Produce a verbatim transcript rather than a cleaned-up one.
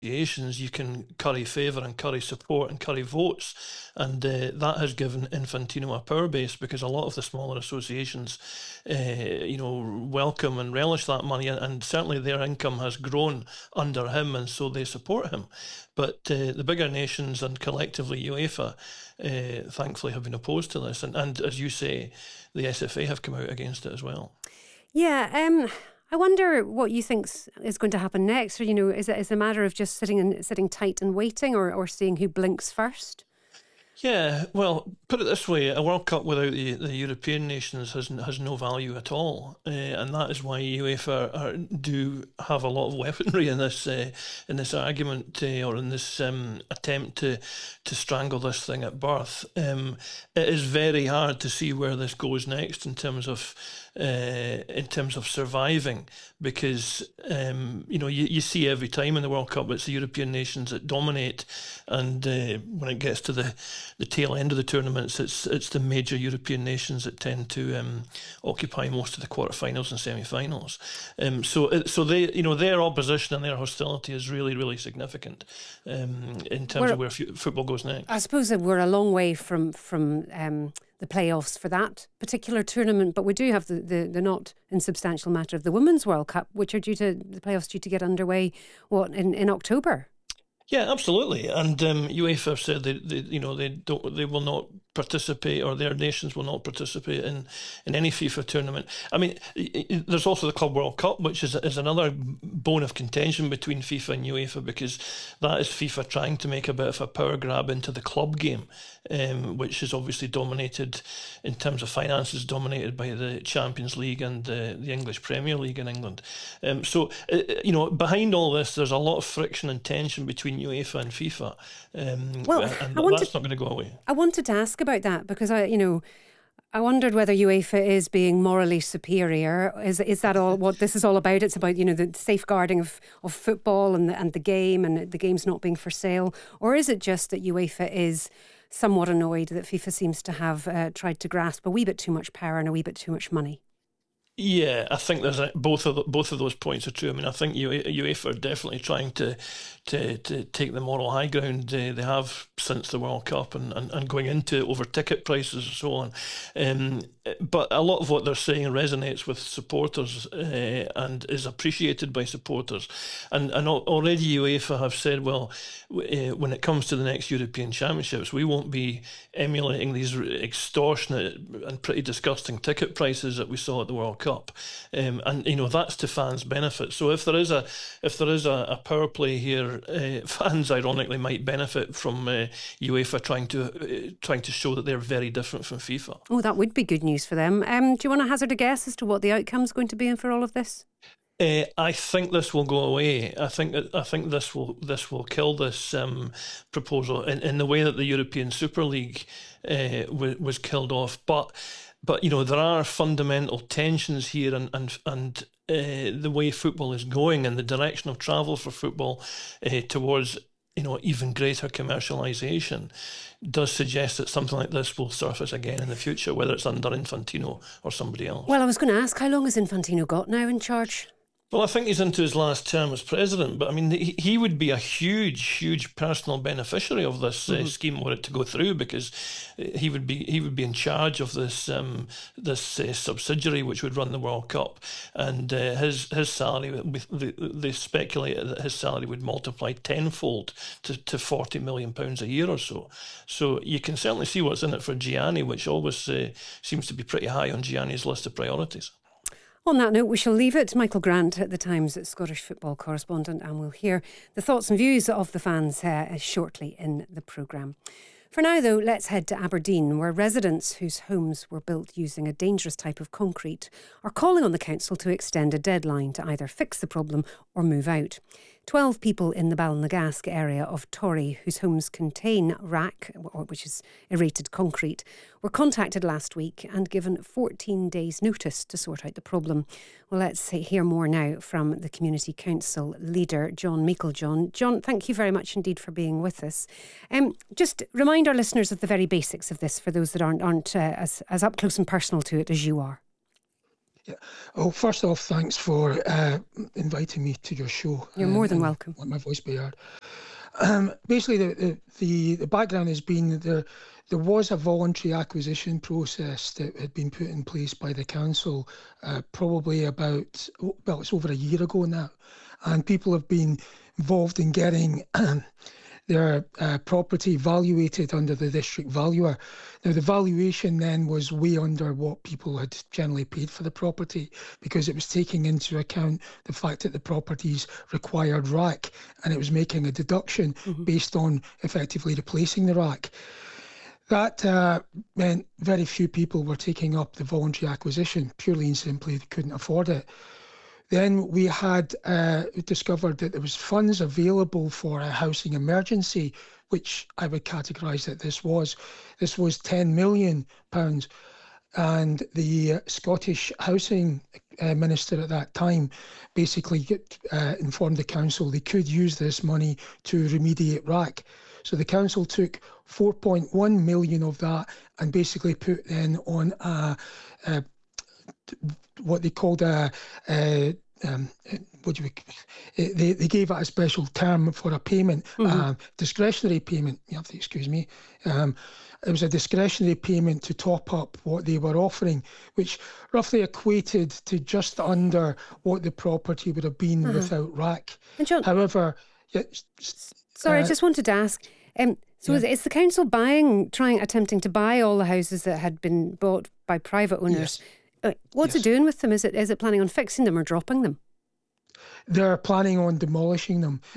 you can curry favour and curry support and curry votes, and uh, that has given Infantino a power base, because a lot of the smaller associations, uh, you know, welcome and relish that money, and certainly their income has grown under him, and so they support him. But uh, the bigger nations and collectively UEFA, uh, thankfully, have been opposed to this, and, and as you say, the S F A have come out against it as well. Yeah. Um. I wonder what you think is going to happen next. Or, you know, is it is it a matter of just sitting and sitting tight and waiting, or, or seeing who blinks first? Yeah, well, put it this way: a World Cup without the, the European nations has has no value at all, uh, and that is why UEFA are, do have a lot of weaponry in this uh, in this argument uh, or in this um, attempt to to strangle this thing at birth. Um, it is very hard to see where this goes next in terms of uh, in terms of surviving, because um, you know you, you see every time in the World Cup it's the European nations that dominate, and uh, when it gets to the the tail end of the tournaments, it's it's the major European nations that tend to um, occupy most of the quarterfinals and semi-finals. Um, so so they you know their opposition and their hostility is really really significant um, in terms we're, of where f- football goes next. I suppose that we're a long way from from um, the playoffs for that particular tournament, but we do have the, the, the not insubstantial matter of the Women's World Cup, which are due to the playoffs due to get underway what in, in October. Yeah, absolutely, and um, UEFA have said they, they, you know, they don't, they will not participate, or their nations will not participate in, in any FIFA tournament. I mean, there's also the Club World Cup, which is is another bone of contention between FIFA and UEFA, because that is FIFA trying to make a bit of a power grab into the club game, um, which is obviously dominated in terms of finances, dominated by the Champions League and the, the English Premier League in England. Um, so, uh, you know, behind all this, there's a lot of friction and tension between UEFA and FIFA, um, well, and I wanted, that's not going to go away. I wanted to ask about that, because I, you know, I wondered whether UEFA is being morally superior. Is is that all what this is all about? It's about, you know, the safeguarding of, of football and the, and the game, and the game's not being for sale, or is it just that UEFA is somewhat annoyed that FIFA seems to have uh, tried to grasp a wee bit too much power and a wee bit too much money? Yeah, I think there's a, both of the, both of those points are true. I mean, I think UEFA are definitely trying to to, to take the moral high ground uh, they have since the World Cup, and, and, and going into over ticket prices and so on. Um, but a lot of what they're saying resonates with supporters uh, and is appreciated by supporters. And and already UEFA have said, well, uh, when it comes to the next European Championships, we won't be emulating these extortionate and pretty disgusting ticket prices that we saw at the World Cup. Um, and you know that's to fans' benefit. So if there is a if there is a, a power play here, uh, fans ironically might benefit from uh, UEFA trying to uh, trying to show that they're very different from FIFA. Oh, that would be good news for them. Um, do you want to hazard a guess as to what the outcome's going to be for all of this? Uh, I think this will go away. I think I think this will this will kill this um, proposal in, in the way that the European Super League uh, w- was killed off. But but you know there are fundamental tensions here, and and and uh, the way football is going and the direction of travel for football uh, towards you know even greater commercialisation does suggest that something like this will surface again in the future, whether it's under Infantino or somebody else. Well, I was going to ask, how long has Infantino got now in charge? Well, I think he's into his last term as president, but I mean, he, he would be a huge, huge personal beneficiary of this uh, mm-hmm. scheme were it to go through, because he would be he would be in charge of this um, this uh, subsidiary which would run the World Cup, and uh, his his salary, they, they speculate that his salary would multiply tenfold to, to forty million pounds a year or so. So you can certainly see what's in it for Gianni, which always uh, seems to be pretty high on Gianni's list of priorities. On that note, we shall leave it. Michael Grant at The Times, Scottish football correspondent, and we'll hear the thoughts and views of the fans uh, shortly in the programme. For now, though, let's head to Aberdeen, where residents whose homes were built using a dangerous type of concrete are calling on the council to extend a deadline to either fix the problem or move out. Twelve people in the Ballinagask area of Torry, whose homes contain rack, which is aerated concrete, were contacted last week and given fourteen days' notice to sort out the problem. Well, let's hear more now from the Community Council leader, John Meiklejohn. John, thank you very much indeed for being with us. Um, just remind our listeners of the very basics of this for those that aren't, aren't uh, as, as up close and personal to it as you are. Yeah. Oh, first off, thanks for uh, inviting me to your show. You're um, more than and welcome. let my voice be heard. Um, basically, the, the the the background has been that there there was a voluntary acquisition process that had been put in place by the council, uh, probably about well, it's over a year ago now, and people have been involved in getting their uh, property valuated under the district valuer. Now, the valuation then was way under what people had generally paid for the property, because it was taking into account the fact that the properties required rack, and it was making a deduction mm-hmm. based on effectively replacing the rack. That uh, meant very few people were taking up the voluntary acquisition, purely and simply they couldn't afford it. Then we had uh, discovered that there was funds available for a housing emergency, which I would categorise that this was. This was ten million pounds. And the uh, Scottish Housing uh, Minister at that time basically get, uh, informed the council they could use this money to remediate rack. So the council took four point one million of that and basically put then on a, a what they called a, a um, what do we, they, they gave it a special term for a payment, mm-hmm. um, discretionary payment, you have to excuse me. Um, it was a discretionary payment to top up what they were offering, which roughly equated to just under what the property would have been mm-hmm. without rack. And John, However, yeah, sorry, uh, I just wanted to ask, um, so yeah. is the council buying, trying, attempting to buy all the houses that had been bought by private owners? Yes. Uh, what's yes. it doing with them? Is it is it planning on fixing them or dropping them? They're planning on demolishing them.